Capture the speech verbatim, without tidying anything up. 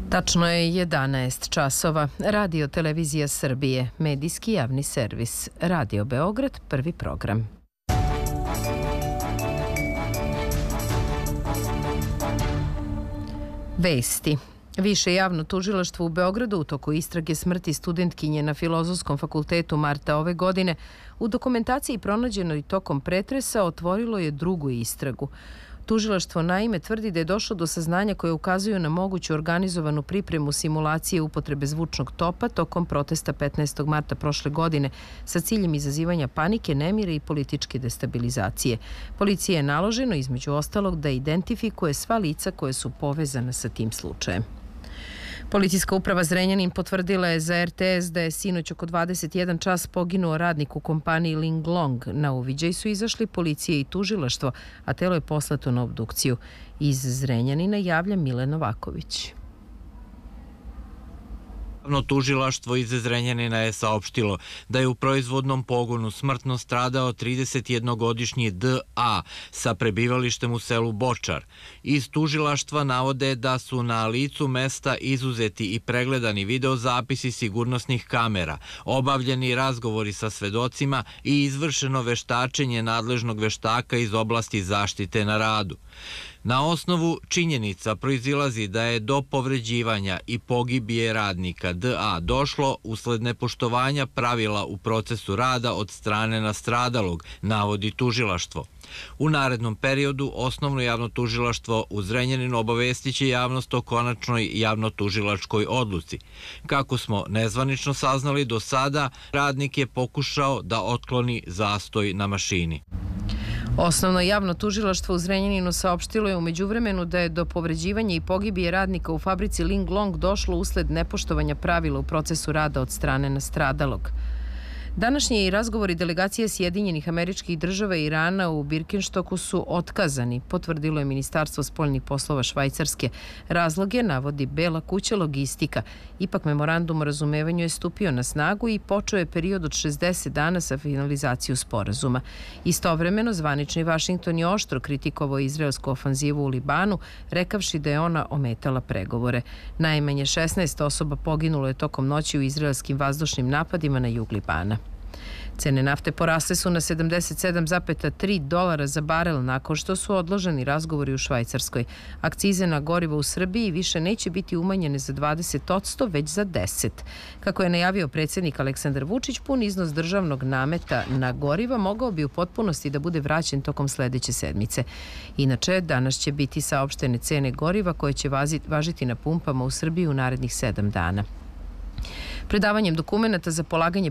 Tačno je jedanaest časova. Radio Televizija Srbije, medijski javni servis. Radio Beograd, prvi program. Vesti. Više javno tužilaštvo u Beogradu u toku istrage smrti studentkinje na Filozofskom fakultetu marta ove godine u dokumentaciji pronađenoj tokom pretresa otvorilo je drugu istragu. Tužilaštvo naime tvrdi da je došlo do saznanja koje ukazuju na moguću organizovanu pripremu simulacije upotrebe zvučnog topa tokom protesta petnaestog marta prošle godine sa ciljem izazivanja panike, nemire i političke destabilizacije. Policiji je naloženo, između ostalog, da identifikuje sva lica koje su povezana sa tim slučajem. Policijska uprava Zrenjanin potvrdila je za er te es da je sinoć oko dvadeset jedan čas poginuo radnik u kompaniji Linglong. Na uviđaj su izašli policije i tužilaštvo, a telo je poslato na obdukciju. Iz Zrenjanina javlja Mile Novaković. Javno tužilaštvo iz Zrenjanina je saopštilo da je u proizvodnom pogonu smrtno stradao tridesetjednogodišnji de a sa prebivalištem u selu Bočar. Iz tužilaštva navode da su na licu mesta izuzeti i pregledani videozapisi sigurnosnih kamera, obavljeni razgovori sa svedocima i izvršeno veštačenje nadležnog veštaka iz oblasti zaštite na radu. Na osnovu činjenica proizilazi da je do povređivanja i pogibije radnika de a došlo usled nepoštovanja pravila u procesu rada od strane nastradalog, navodi tužilaštvo. U narednom periodu osnovno javno tužilaštvo u Zrenjaninu obavestiće javnost o konačnoj javno-tužilačkoj odluci. Kako smo nezvanično saznali do sada, radnik je pokušao da otkloni zastoj na mašini. Osnovno javno tužilaštvo u Zrenjaninu saopštilo je u međuvremenu da je do povređivanja i pogibije radnika u fabrici Linglong došlo usled nepoštovanja pravila u procesu rada od strane nastradalog. Današnji razgovori delegacije Sjedinjenih Američkih Država i Irana u Birkenstoku su otkazani, potvrdilo je Ministarstvo spoljnih poslova Švajcarske. Razloge navodi Bela kuća logistika. Ipak memorandum o razumevanju je stupio na snagu i počeo je period od šezdeset dana sa finalizaciju sporazuma. Istovremeno, zvanični Vašington je oštro kritikovao izraelsku ofanzivu u Libanu, rekavši da je ona ometala pregovore. Najmanje šesnaest osoba poginulo je tokom noći u izraelskim vazdušnim napadima na jug Libana. Cene nafte porasle su na sedamdeset sedam zarez tri dolara za barel nakon što su odloženi razgovori u Švajcarskoj. Akcize na gorivo u Srbiji više neće biti umanjene za dvadeset posto, već za deset posto. Kako je najavio predsjednik Aleksandar Vučić, pun iznos državnog nameta na goriva mogao bi u potpunosti da bude vraćen tokom sledeće sedmice. Inače, danas će biti saopštene cene goriva koje će važiti na pumpama u Srbiji u narednih sedam dana. Predavanjem dokumenata za polaganje